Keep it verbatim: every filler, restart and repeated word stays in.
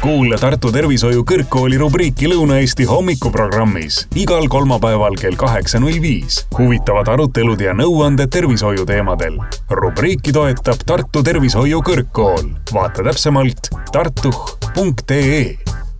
Kuule Tartu Tervishoiu Kõrgkooli rubriiki Lõuna-Eesti hommikuprogrammis igal kolmapäeval kell kaheksa null viis. Huvitavad arutelud ja nõuanded tervishoiu teemadel. Rubriiki toetab Tartu Tervishoiu Kõrgkool. Vaata täpsemalt tartuh punkt ee.